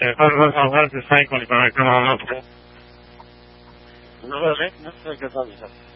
最後に考えてもらうと。なるほどね。そういうことです。